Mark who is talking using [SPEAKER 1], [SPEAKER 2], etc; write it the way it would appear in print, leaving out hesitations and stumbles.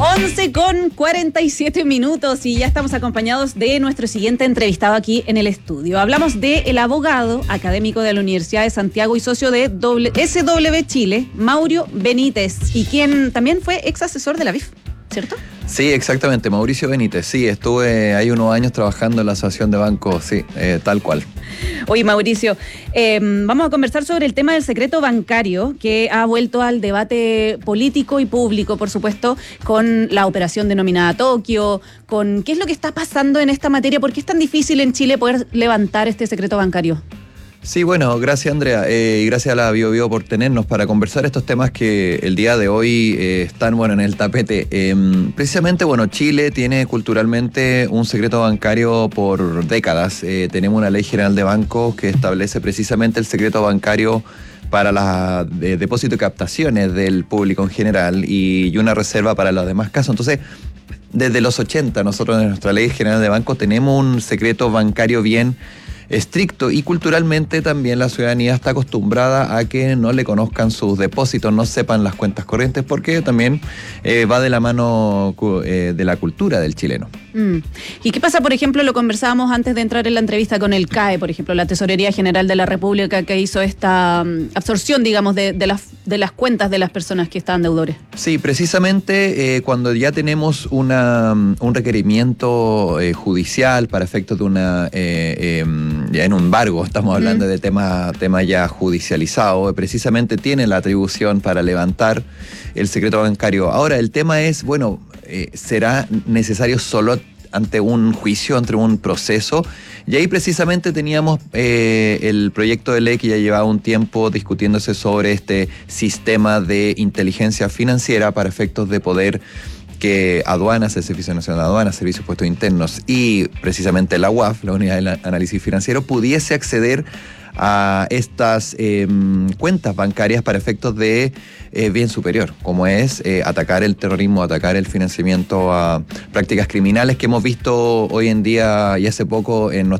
[SPEAKER 1] 11:47 y ya estamos acompañados de nuestro siguiente entrevistado aquí en el estudio. Hablamos del abogado académico de la Universidad de Santiago y socio de SW Chile, Mauro Benítez, y quien también fue ex asesor de la BIF, ¿cierto?
[SPEAKER 2] Sí, exactamente, Mauricio Benítez. Sí, estuve ahí unos años trabajando en la Asociación de Bancos, sí, tal cual.
[SPEAKER 1] Oye, Mauricio, vamos a conversar sobre el tema del secreto bancario, que ha vuelto al debate político y público, por supuesto, con la operación denominada Tokio, con qué es lo que está pasando en esta materia, por qué es tan difícil en Chile poder levantar este secreto bancario.
[SPEAKER 2] Sí, bueno, gracias Andrea y gracias a la BioBio por tenernos para conversar estos temas que el día de hoy están en el tapete. Precisamente, Chile tiene culturalmente un secreto bancario por décadas. Tenemos una ley general de bancos que establece precisamente el secreto bancario para los depósitos y captaciones del público en general y una reserva para los demás casos. Entonces, desde los 80 nosotros en nuestra ley general de bancos tenemos un secreto bancario bien estricto y culturalmente también la ciudadanía está acostumbrada a que no le conozcan sus depósitos, no sepan las cuentas corrientes, porque también va de la mano de la cultura del chileno.
[SPEAKER 1] ¿Y qué pasa, por ejemplo, lo conversábamos antes de entrar en la entrevista con el CAE, por ejemplo, la Tesorería General de la República, que hizo esta absorción, digamos, de las cuentas de las personas que estaban deudores? Sí,
[SPEAKER 2] precisamente cuando ya tenemos un requerimiento judicial para efectos de ya en un embargo, estamos hablando de tema ya judicializado, precisamente tiene la atribución para levantar el secreto bancario. Ahora, el tema es, ¿será necesario solo ante un juicio, ante un proceso? Y ahí precisamente teníamos el proyecto de ley que ya llevaba un tiempo discutiéndose sobre este sistema de inteligencia financiera para efectos de poder que aduanas, el Servicio Nacional de Aduanas, Servicios de Impuestos Internos y precisamente la UAF, la Unidad de Análisis Financiero, pudiese acceder a estas cuentas bancarias para efectos de bien superior, como es atacar el terrorismo, atacar el financiamiento a prácticas criminales que hemos visto hoy en día y hace poco en